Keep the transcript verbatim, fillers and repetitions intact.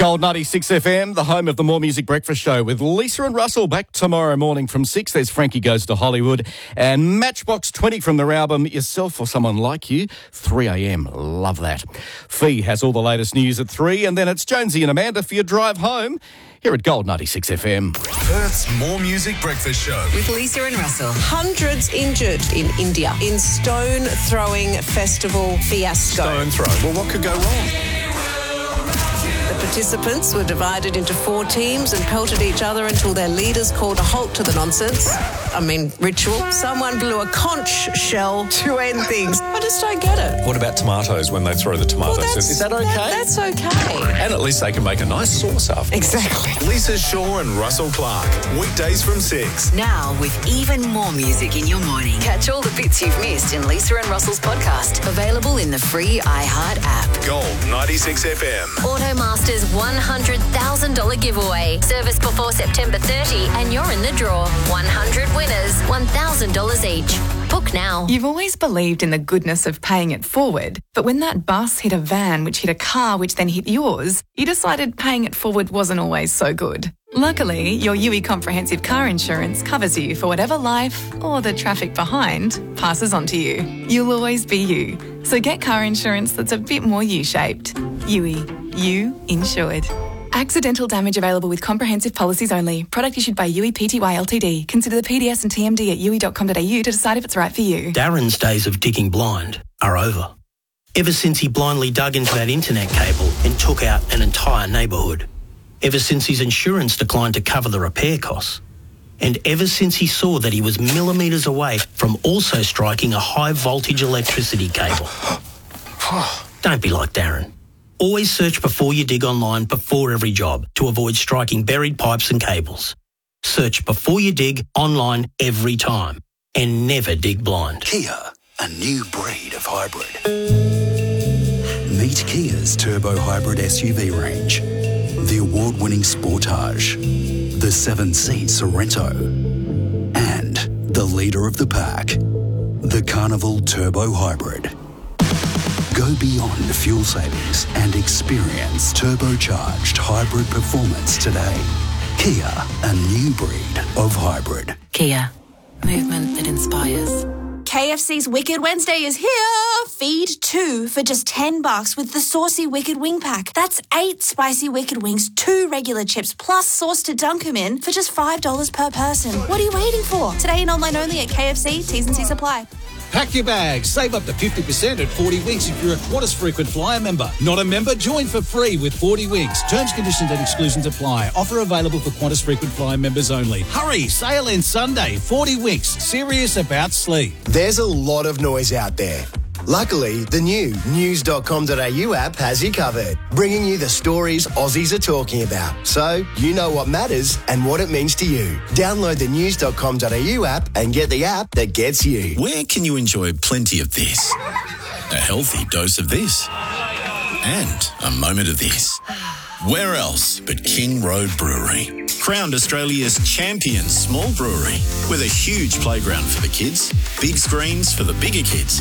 Gold ninety-six F M, the home of the More Music Breakfast Show with Lisa and Russell, back tomorrow morning from six. There's Frankie Goes to Hollywood and Matchbox twenty from their album Yourself or Someone Like You, three a m. Love that. Fee has all the latest news at three, and then it's Jonesy and Amanda for your drive home here at Gold ninety-six F M. Perth's More Music Breakfast Show with Lisa and Russell. Hundreds injured in India in stone throwing festival fiasco. Stone throw. Well, what could go wrong? The participants were divided into four teams and pelted each other until their leaders called a halt to the nonsense. I mean, ritual. Someone blew a conch shell to end things. I just don't get it. What about tomatoes when they throw the tomatoes? Well, Is that okay? That, that's okay. And at least they can make a nice sauce after. Exactly. Lisa Shaw and Russell Clark. Weekdays from six. Now with even more music in your morning. Catch all the bits you've missed in Lisa and Russell's podcast. Available in the free iHeart app. Gold ninety-six F M. Automasters one hundred thousand dollars giveaway. Service before September thirtieth and you're in the draw. one hundred winners, one thousand dollars each. Book now. You've always believed in the goodness of paying it forward, but when that bus hit a van which hit a car which then hit yours, you decided paying it forward wasn't always so good. Luckily, your U I Comprehensive Car Insurance covers you for whatever life, or the traffic behind, passes on to you. You'll always be you. So get car insurance that's a bit more U-shaped. U I. You insured. Accidental damage available with comprehensive policies only. Product issued by U I Pty Ltd. Consider the P D S and T M D at u i dot com dot a u to decide if it's right for you. Darren's days of digging blind are over. Ever since he blindly dug into that internet cable and took out an entire neighbourhood. Ever since his insurance declined to cover the repair costs. And ever since he saw that he was millimetres away from also striking a high voltage electricity cable. Don't be like Darren. Always search before you dig online before every job to avoid striking buried pipes and cables. Search before you dig online every time and never dig blind. Kia, a new breed of hybrid. Meet Kia's turbo hybrid S U V range. The award-winning Sportage, the seven-seat Sorento, and the leader of the pack, the Carnival Turbo Hybrid. Go beyond fuel savings and experience turbocharged hybrid performance today. Kia, a new breed of hybrid. Kia, movement that inspires. K F C's Wicked Wednesday is here. Feed two for just ten bucks with the saucy Wicked Wing Pack. That's eight spicy Wicked Wings, two regular chips, plus sauce to dunk 'em in for just five dollars per person. What are you waiting for? Today and online only at K F C. T's and C's apply. Pack your bags. Save up to fifty percent at forty Winks if you're a Qantas Frequent Flyer member. Not a member? Join for free with forty Winks. Terms, conditions and exclusions apply. Offer available for Qantas Frequent Flyer members only. Hurry! Sale ends Sunday. forty Winks. Serious about sleep. There's a lot of noise out there. Luckily, the new news dot com dot a u app has you covered, bringing you the stories Aussies are talking about. So, you know what matters and what it means to you. Download the news dot com dot a u app and get the app that gets you. Where can you enjoy plenty of this? A healthy dose of this? And a moment of this? Where else but King Road Brewery? Crowned Australia's champion small brewery with a huge playground for the kids, big screens for the bigger kids,